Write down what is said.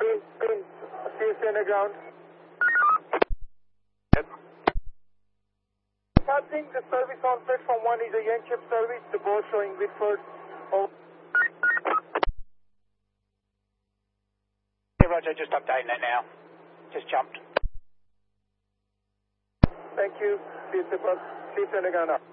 Pin. CFC on the ground. Yep. Passing the service on platform 1 is a Yanchep service, the board showing Whitford. Oh. Yeah, Roger, just updating that now. Just jumped. Thank you. CFC on the ground now.